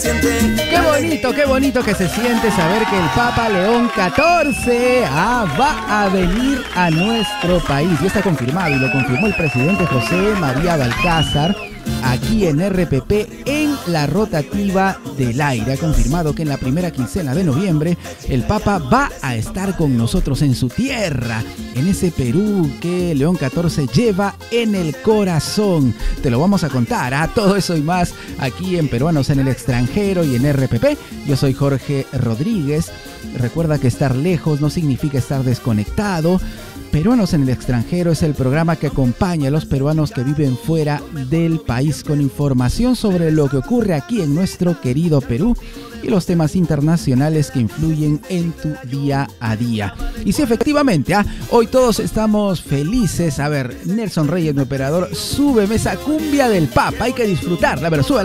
Qué bonito que se siente saber que el Papa León XIV va a venir a nuestro país. Ya está confirmado y lo confirmó el presidente José María Balcázar aquí en RPP en la rotativa del aire. Ha confirmado que en la primera quincena de noviembre el Papa va a estar con nosotros en su tierra, en ese Perú que León XIV lleva en el corazón. Te lo vamos a contar, todo eso y más aquí en Peruanos en el Extranjero y en RPP. Yo soy Jorge Rodríguez. Recuerda que estar lejos no significa estar desconectado. Peruanos en el Extranjero es el programa que acompaña a los peruanos que viven fuera del país con información sobre lo que ocurre aquí en nuestro querido Perú y los temas internacionales que influyen en tu día a día. Y sí, efectivamente, hoy todos estamos felices. A ver, Nelson Reyes, mi operador, súbeme esa cumbia del Papa, hay que disfrutarla. A ver, sube.